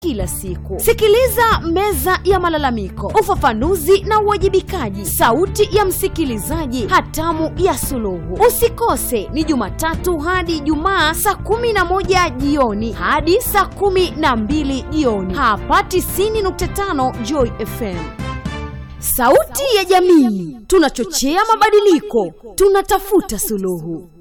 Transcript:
kila siku. Sikiliza meza ya malalamiko, ufafanuzi na uwajibikaji, sauti ya msikilizaji, hatamu ya suluhu. Usikose, ni Jumatatu hadi Ijumaa saa 11 jioni hadi saa 12 jioni hapa 90.5 Joy FM. Sauti ya jamii, tunachochea mabadiliko, tunatafuta suluhu.